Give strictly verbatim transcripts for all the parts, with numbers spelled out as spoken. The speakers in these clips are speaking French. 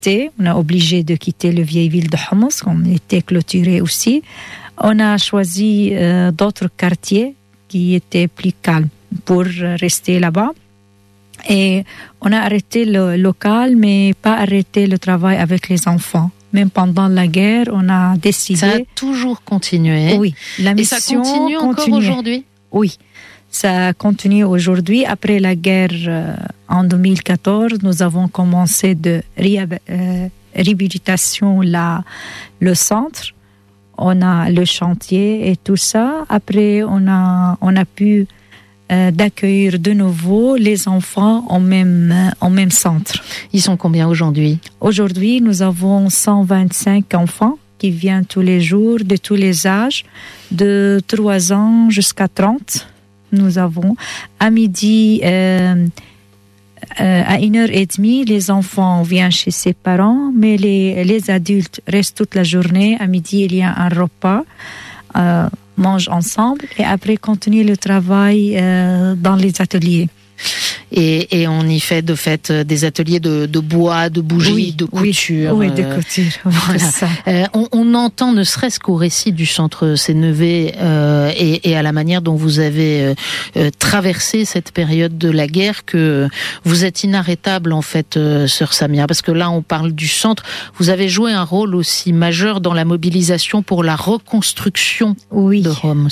quitté, on a obligé de quitter le vieille ville de Homs, on était clôturé aussi. On a choisi euh, d'autres quartiers qui étaient plus calmes pour rester là-bas. Et on a arrêté le local, mais pas arrêté le travail avec les enfants. Même pendant la guerre, on a décidé... Ça a toujours continué. Oui, la mission Et ça continue encore continuait. aujourd'hui? Oui, ça continue aujourd'hui. Après la guerre, euh, en deux mille quatorze, nous avons commencé de réhab- euh, réhabilitation la, le centre. On a le chantier et tout ça. Après, on a, on a pu euh, d'accueillir de nouveau les enfants au même, euh, au même centre. Ils sont combien aujourd'hui? Aujourd'hui, nous avons cent vingt-cinq enfants qui viennent tous les jours, de tous les âges, de trois ans jusqu'à trente. Nous avons à midi, euh, euh, à une heure et demie, les enfants viennent chez ses parents, mais les, les adultes restent toute la journée. À midi, il y a un repas, euh, mangent ensemble et après continuent le travail euh, dans les ateliers. Et, et on y fait de fait des ateliers de, de bois, de bougies, oui, de couture. Oui, oui de couture. Oui, voilà. ça. Euh, on, on entend, ne serait-ce qu'au récit du centre Sénévé euh, et, et à la manière dont vous avez euh, traversé cette période de la guerre, que vous êtes inarrêtable en fait, euh, sœur Samia. Parce que là, on parle du centre. Vous avez joué un rôle aussi majeur dans la mobilisation pour la reconstruction oui. de Homs.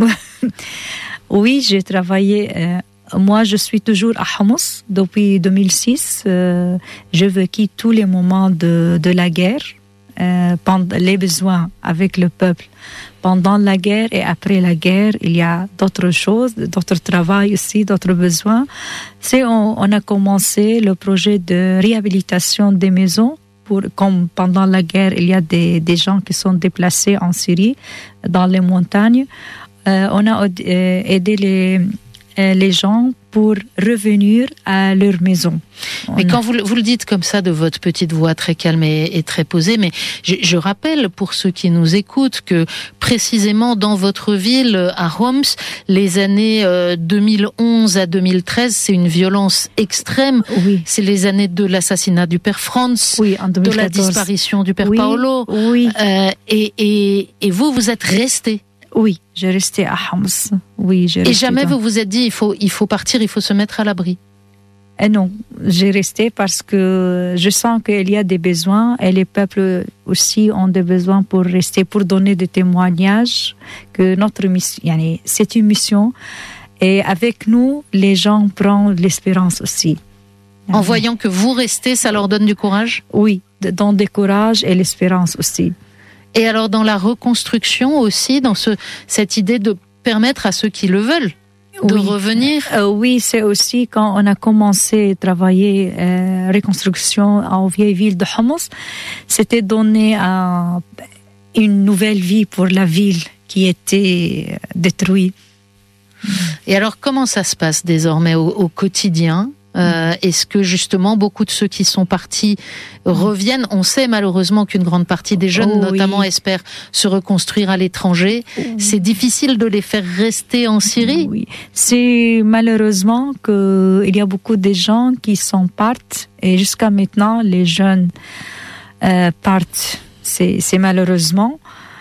Oui, j'ai travaillé... Euh, Moi, je suis toujours à Homs depuis deux mille six. Euh, je vécu tous les moments de, de la guerre, euh, pendant les besoins avec le peuple. Pendant la guerre et après la guerre, il y a d'autres choses, d'autres travaux aussi, d'autres besoins. C'est on, on a commencé le projet de réhabilitation des maisons. Pour, comme pendant la guerre, il y a des, des gens qui sont déplacés en Syrie, dans les montagnes. Euh, on a euh, aidé les... les gens pour revenir à leur maison. Mais quand vous, vous le dites comme ça, de votre petite voix très calme et, et très posée, mais je, je rappelle pour ceux qui nous écoutent que précisément dans votre ville, à Homs, les années euh, deux mille onze à deux mille treize, c'est une violence extrême. Oui. C'est les années de l'assassinat du père Franz, oui, en de la disparition du père oui, Paolo. Oui. Euh, et, et, et vous, vous êtes resté. Oui, j'ai resté à Homs. Oui, j'ai Et jamais dans... vous vous êtes dit, il faut, il faut partir, il faut se mettre à l'abri? Et non, j'ai resté parce que je sens qu'il y a des besoins et les peuples aussi ont des besoins pour rester, pour donner des témoignages que notre mission, c'est une mission. Et avec nous, les gens prennent l'espérance aussi. En voyant que vous restez, ça leur donne du courage? Oui, donne du courage et l'espérance aussi. Et alors dans la reconstruction aussi, dans ce, cette idée de permettre à ceux qui le veulent de oui. revenir. Euh, oui, c'est aussi quand on a commencé à travailler euh, reconstruction en vieille ville de Homs, c'était donner euh, une nouvelle vie pour la ville qui était détruite. Et alors comment ça se passe désormais au, au quotidien? Euh, est-ce que justement beaucoup de ceux qui sont partis reviennent? On sait malheureusement qu'une grande partie des jeunes, oh, notamment, oui. espèrent se reconstruire à l'étranger. Oh. C'est difficile de les faire rester en Syrie? Oui, c'est malheureusement qu'il y a beaucoup de gens qui sont partent et jusqu'à maintenant les jeunes euh, partent. C'est, c'est malheureusement,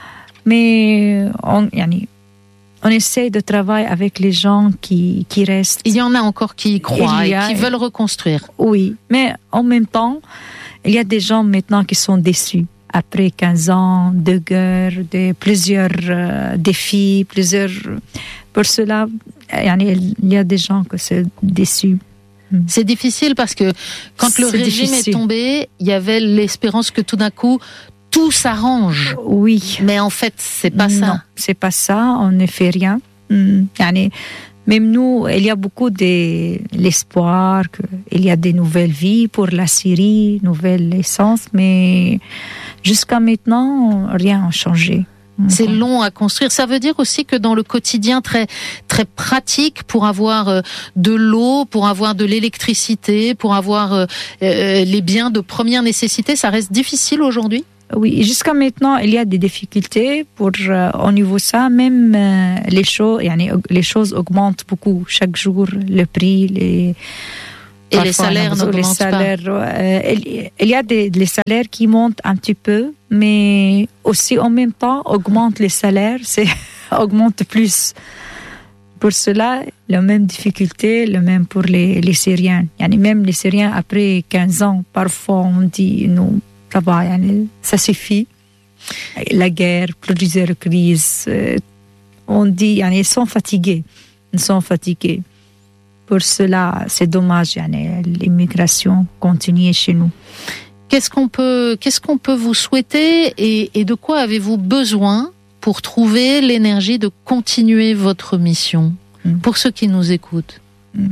mais on, yani, on essaie de travailler avec les gens qui, qui restent. Il y en a encore qui y croient a, et qui veulent reconstruire. Oui, mais en même temps, il y a des gens maintenant qui sont déçus. Après quinze ans de guerre, de plusieurs euh, défis, plusieurs... Pour cela, il y a des gens qui sont déçus. C'est difficile parce que quand le C'est régime difficile. est tombé, il y avait l'espérance que tout d'un coup, tout s'arrange. Oui. Mais en fait, c'est pas ça. Non, c'est pas ça. On ne fait rien. Mm. Yani, même nous, il y a beaucoup de l'espoir qu'il y a des nouvelles vies pour la Syrie, nouvelles essences, mais jusqu'à maintenant, rien n'a changé. C'est long à construire. Ça veut dire aussi que dans le quotidien très très pratique, pour avoir de l'eau, pour avoir de l'électricité, pour avoir euh, les biens de première nécessité, ça reste difficile aujourd'hui? Oui, jusqu'à maintenant, il y a des difficultés pour euh, au niveau ça. Même euh, les choses, yani, les choses augmentent beaucoup chaque jour. Le prix, les Et les salaires n'augmentent les salaires, pas euh, il, il y a des les salaires qui montent un petit peu, mais aussi en même temps augmentent les salaires, c'est augmente plus. Pour cela, la même difficulté, le même pour les, les Syriens. Yani même les Syriens, après quinze ans, parfois on dit non, ça va, yani, ça suffit. La guerre, plusieurs crises, euh, on dit, yani, ils sont fatigués, ils sont fatigués. Pour cela, c'est dommage, yani, l'immigration continue chez nous. Qu'est-ce qu'on peut, qu'est-ce qu'on peut vous souhaiter et, et de quoi avez-vous besoin pour trouver l'énergie de continuer votre mission, mm. pour ceux qui nous écoutent? mm.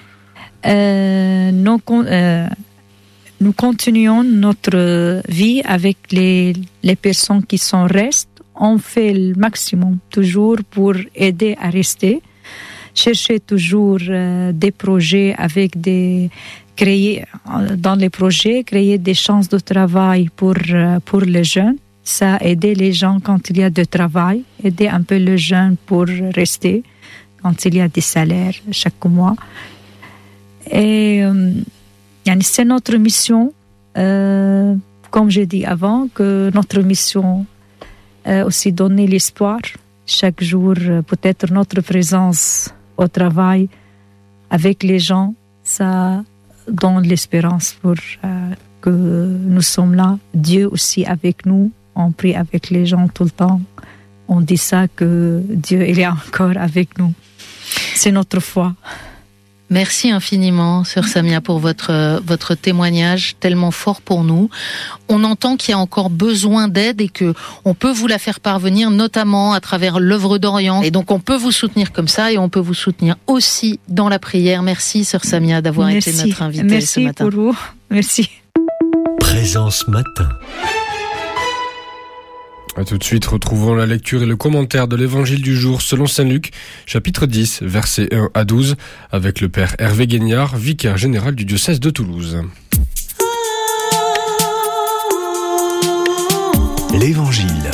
euh, nous, euh, nous continuons notre vie avec les, les personnes qui sont restent. On fait le maximum toujours pour aider à rester. Chercher toujours euh, des projets avec des... créer dans les projets, créer des chances de travail pour, euh, pour les jeunes. Ça aider les gens quand il y a de travail, aider un peu les jeunes pour rester quand il y a des salaires chaque mois. Et euh, c'est notre mission, euh, comme j'ai dit avant, que notre mission euh, aussi donner l'espoir. Chaque jour, peut-être notre présence au travail avec les gens, ça donne l'espérance pour euh, que nous sommes là. Dieu aussi avec nous. On prie avec les gens tout le temps. On dit ça que Dieu il est encore avec nous. C'est notre foi. Merci infiniment, Sœur Samia, pour votre, votre témoignage tellement fort pour nous. On entend qu'il y a encore besoin d'aide et que on peut vous la faire parvenir, notamment à travers l'œuvre d'Orient. Et donc, on peut vous soutenir comme ça et on peut vous soutenir aussi dans la prière. Merci, Sœur Samia, d'avoir Merci. été notre invitée Merci ce matin. Merci pour vous. Merci. Présence matin. A tout de suite, retrouvons la lecture et le commentaire de l'évangile du jour selon saint Luc, chapitre dix, versets un à douze, avec le père Hervé Guignard, vicaire général du diocèse de Toulouse. L'évangile.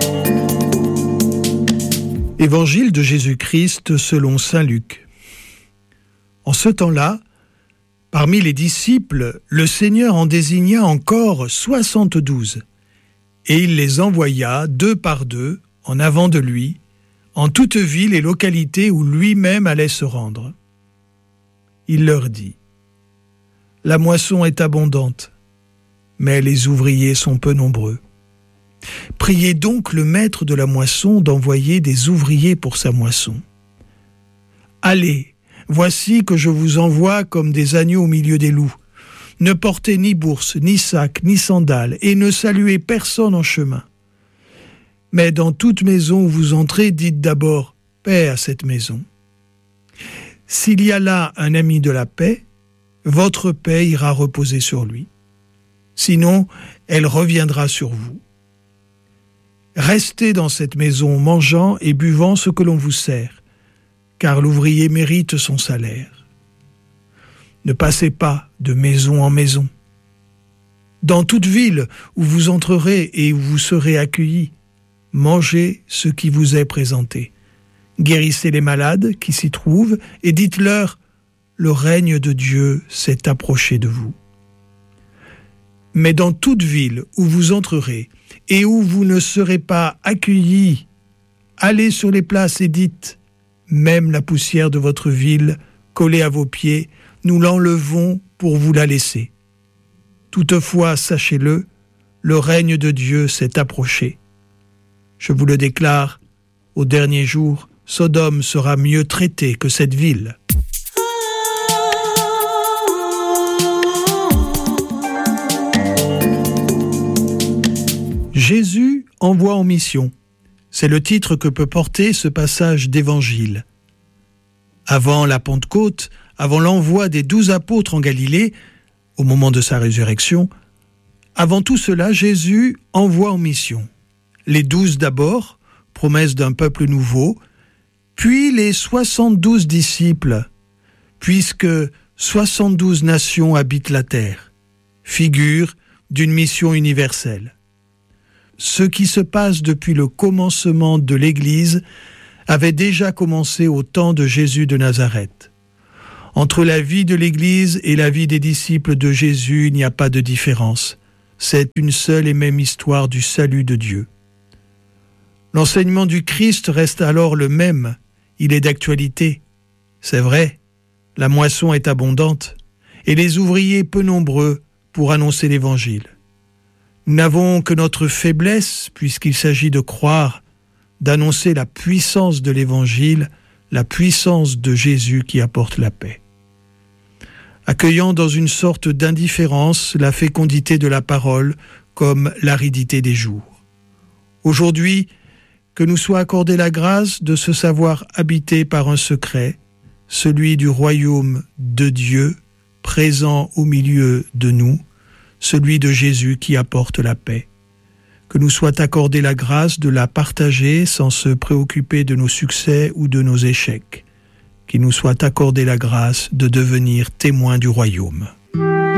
Évangile de Jésus-Christ selon saint Luc. En ce temps-là, parmi les disciples, le Seigneur en désigna encore soixante-douze. Et il les envoya deux par deux, en avant de lui, en toute ville et localité où lui-même allait se rendre. Il leur dit : « La moisson est abondante, mais les ouvriers sont peu nombreux. Priez donc le maître de la moisson d'envoyer des ouvriers pour sa moisson. Allez, voici que je vous envoie comme des agneaux au milieu des loups. Ne portez ni bourse, ni sac, ni sandales, et ne saluez personne en chemin. Mais dans toute maison où vous entrez, dites d'abord « paix à cette maison ». S'il y a là un ami de la paix, votre paix ira reposer sur lui. Sinon, elle reviendra sur vous. Restez dans cette maison mangeant et buvant ce que l'on vous sert, car l'ouvrier mérite son salaire. Ne passez pas de maison en maison. Dans toute ville où vous entrerez et où vous serez accueillis, mangez ce qui vous est présenté. Guérissez les malades qui s'y trouvent et dites-leur « Le règne de Dieu s'est approché de vous ». Mais dans toute ville où vous entrerez et où vous ne serez pas accueillis, allez sur les places et dites « Même la poussière de votre ville collée à vos pieds, nous l'enlevons pour vous la laisser. Toutefois, sachez-le, le règne de Dieu s'est approché. Je vous le déclare, au dernier jour, Sodome sera mieux traitée que cette ville. » Jésus envoie en mission. C'est le titre que peut porter ce passage d'évangile. Avant la Pentecôte, avant l'envoi des douze apôtres en Galilée, au moment de sa résurrection, avant tout cela, Jésus envoie en mission. Les douze d'abord, promesse d'un peuple nouveau, puis les soixante-douze disciples, puisque soixante-douze nations habitent la terre, figure d'une mission universelle. Ce qui se passe depuis le commencement de l'Église avait déjà commencé au temps de Jésus de Nazareth. Entre la vie de l'Église et la vie des disciples de Jésus, il n'y a pas de différence. C'est une seule et même histoire du salut de Dieu. L'enseignement du Christ reste alors le même. Il est d'actualité. C'est vrai, la moisson est abondante et les ouvriers peu nombreux pour annoncer l'Évangile. Nous n'avons que notre faiblesse, puisqu'il s'agit de croire, d'annoncer la puissance de l'Évangile, la puissance de Jésus qui apporte la paix. Accueillant dans une sorte d'indifférence la fécondité de la parole comme l'aridité des jours. Aujourd'hui, que nous soit accordée la grâce de se savoir habité par un secret, celui du royaume de Dieu, présent au milieu de nous, celui de Jésus qui apporte la paix. Que nous soit accordée la grâce de la partager sans se préoccuper de nos succès ou de nos échecs. Qu'il nous soit accordée la grâce de devenir témoins du royaume.